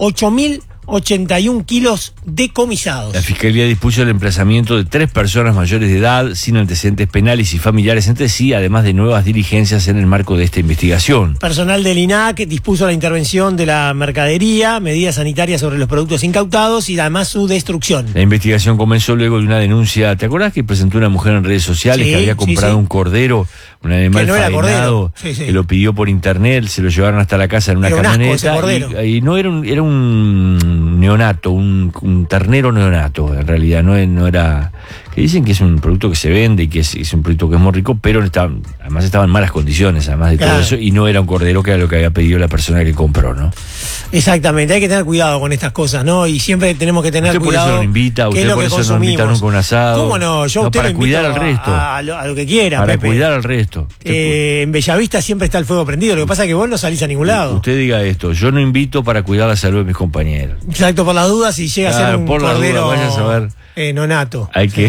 8.081 kilos decomisados. La Fiscalía dispuso el emplazamiento de 3 personas mayores de edad sin antecedentes penales y familiares entre sí, además de nuevas diligencias en el marco de esta investigación. Personal del INAC dispuso la intervención de la mercadería, medidas sanitarias sobre los productos incautados y además su destrucción. La investigación comenzó luego de una denuncia. ¿Te acordás que presentó una mujer en redes sociales que había comprado un cordero, un animal faenado, que lo pidió por internet, se lo llevaron hasta la casa en una camioneta y no era un neonato, un ternero neonato, en realidad no era, que dicen que es un producto que se vende y que es un producto que es muy rico, pero además estaba en malas condiciones, además de todo eso, y no era un cordero, que era lo que había pedido la persona que compró, ¿no? Exactamente, hay que tener cuidado con estas cosas, ¿no? Y siempre tenemos que tener cuidado. Usted por eso no invita, usted por eso no invita nunca un asado. ¿Cómo no? Yo para cuidar al resto. A lo que quiera, para Pepe. Cuidar al resto. En Bellavista siempre está el fuego prendido, lo que pasa es que vos no salís a ningún lado. Usted diga esto, yo no invito para cuidar la salud de mis compañeros. Exacto, por las dudas, si llega a ser un cordero vaya a saber. Nonato. Hay que...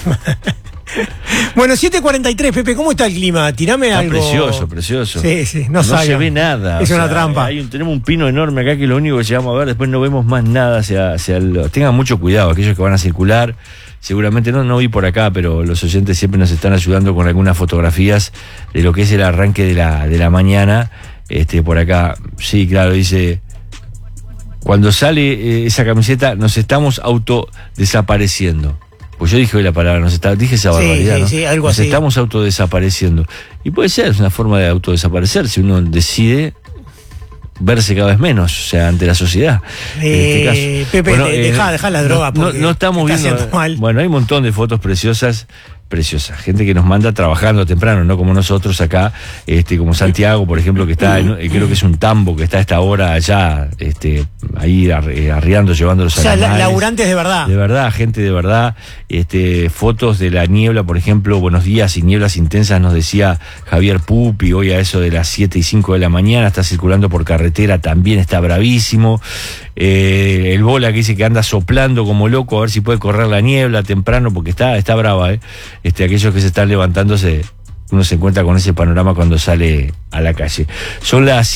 Bueno, 7:43, Pepe, ¿cómo está el clima? Tirame algo. Precioso. Sí, no se ve nada. Es una trampa. Tenemos un pino enorme acá que lo único que llegamos a ver, después no vemos más nada tengan mucho cuidado, aquellos que van a circular. Seguramente no vi por acá, pero los oyentes siempre nos están ayudando con algunas fotografías de lo que es el arranque de la mañana. Por acá, sí, claro, dice: cuando sale esa camiseta, nos estamos autodesapareciendo. Pues yo dije hoy la palabra, dije esa barbaridad, ¿no? Sí, algo nos así. Estamos autodesapareciendo. Y puede ser, es una forma de autodesaparecer, si uno decide verse cada vez menos, o sea, ante la sociedad. En este caso. Pepe, bueno, deja la droga, porque no estamos viendo mal. Bueno, hay un montón de fotos preciosas, gente que nos manda trabajando temprano, no como nosotros acá, como Santiago, por ejemplo, que está, creo que es un tambo que está a esta hora allá, ahí arriando, llevando los animales. Laburantes de verdad. De verdad, gente de verdad. Fotos de la niebla, por ejemplo, buenos días y nieblas intensas, nos decía Javier Pupi, hoy a eso de las 7:05 de la mañana, está circulando por carretera, también está bravísimo. El Bola que dice que anda soplando como loco a ver si puede correr la niebla temprano, porque está brava, aquellos que se están levantándose, uno se encuentra con ese panorama cuando sale a la calle. Son las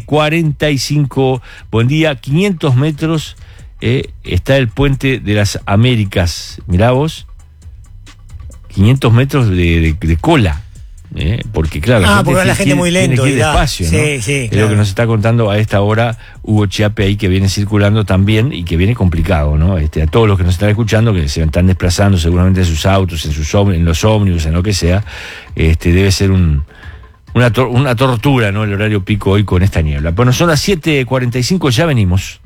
7:45, buen día, 500 metros está el Puente de las Américas, mirá vos, 500 metros de cola. Porque claro, porque la gente muy lento, tiene que ir despacio, ¿no? Sí, es lo que nos está contando a esta hora Hugo Chiappe ahí, que viene circulando también y que viene complicado, ¿no? A todos los que nos están escuchando, que se están desplazando seguramente en sus autos, en los ómnibus, en lo que sea, debe ser una tortura, ¿no? El horario pico hoy con esta niebla. Bueno, son las 7:45, ya venimos.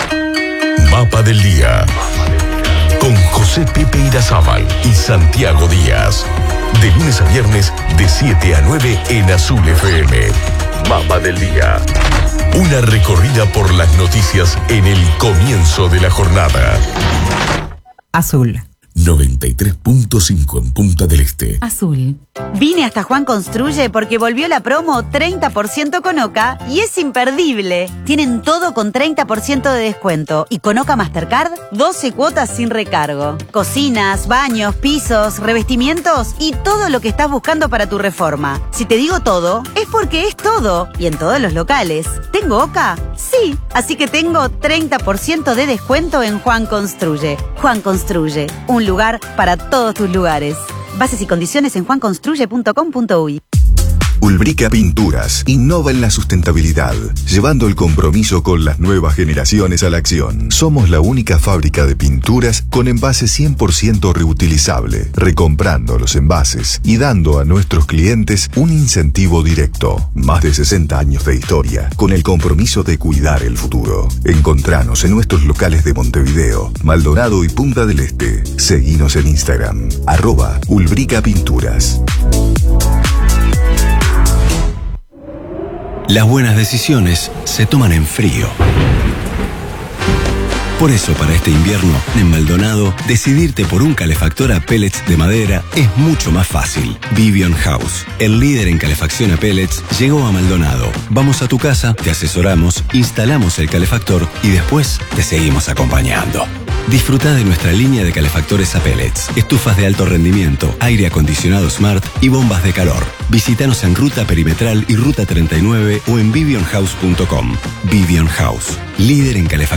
Mapa del día con José Pepe Irazábal y Santiago Díaz. De lunes a viernes, de 7 a 9 en Azul FM. Mapa del día. Una recorrida por las noticias en el comienzo de la jornada. Azul 93.5 en Punta del Este. Azul. Vine hasta Juan Construye porque volvió la promo 30% con Oca y es imperdible. Tienen todo con 30% de descuento y con Oca Mastercard 12 cuotas sin recargo. Cocinas, baños, pisos, revestimientos y todo lo que estás buscando para tu reforma. Si te digo todo, es porque es todo y en todos los locales. ¿Tengo Oca? Sí, así que tengo 30% de descuento en Juan Construye. Juan Construye, un lugar para todos tus lugares. Bases y condiciones en juanconstruye.com.uy. Ulbrica Pinturas innova en la sustentabilidad, llevando el compromiso con las nuevas generaciones a la acción. Somos la única fábrica de pinturas con envase 100% reutilizable, recomprando los envases y dando a nuestros clientes un incentivo directo. Más de 60 años de historia, con el compromiso de cuidar el futuro. Encontranos en nuestros locales de Montevideo, Maldonado y Punta del Este. Seguinos en Instagram, @Ulbrica Pinturas. Las buenas decisiones se toman en frío. Por eso, para este invierno, en Maldonado, decidirte por un calefactor a pellets de madera es mucho más fácil. Vivian House, el líder en calefacción a pellets, llegó a Maldonado. Vamos a tu casa, te asesoramos, instalamos el calefactor y después te seguimos acompañando. Disfruta de nuestra línea de calefactores a pellets, estufas de alto rendimiento, aire acondicionado Smart y bombas de calor. Visítanos en Ruta Perimetral y Ruta 39 o en vivionhouse.com. Vivian House, líder en calefacción